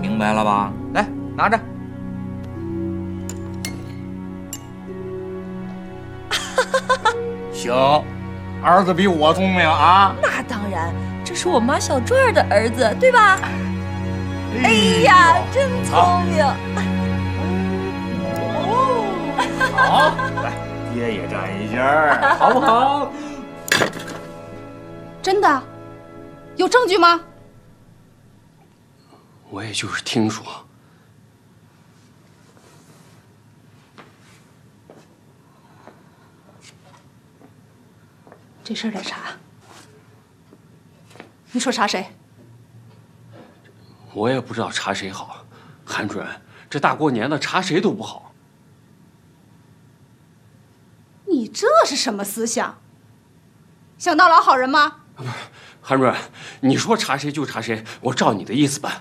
明白了吧？来，拿着。行，儿子比我聪明啊。 那当然，这是我妈小坠儿的儿子，对吧？哎呀，真聪明！ 好，来，爹也沾一下，好不好？ 真的？有证据吗？ 我也就是听说。 这事儿得查。你说查谁？ 我也不知道查谁好，韩主任，这大过年的查谁都不好。 你这是什么思想？想当老好人吗？ 韩主任，你说查谁就查谁，我照你的意思办。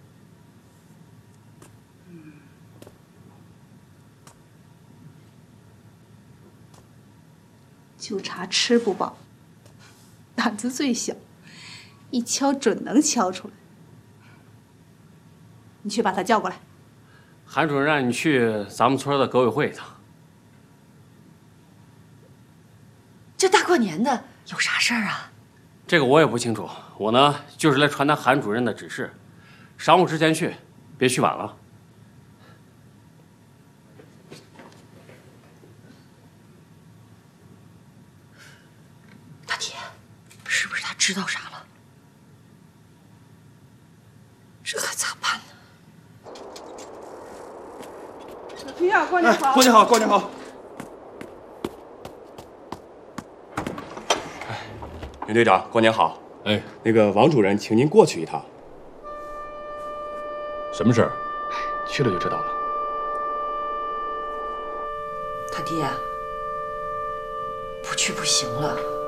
就查吃不饱，胆子最小，一敲准能敲出来。你去把他叫过来。 韩主任让你去咱们村的革委会一趟。 这大过年的有啥事儿啊？ 这个我也不清楚，我呢就是来传达韩主任的指示，晌午之前去，别去晚了。 大铁，是不是他知道啥了？这可咋办呢？ 小皮啊，过年好！ 过年好，过年好。袁队长，过年好。 哎， 那个王主任，请您过去一趟。 什么事儿？ 去了就知道了。 他爹，不去不行了。